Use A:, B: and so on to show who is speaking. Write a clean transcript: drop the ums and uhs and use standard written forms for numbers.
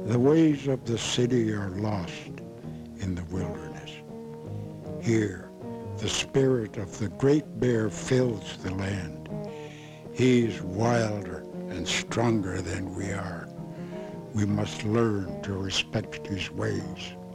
A: The ways of the city are lost in the wilderness. Here, the spirit of the great bear fills the land. He's wilder and stronger than we are. We must learn to respect his ways.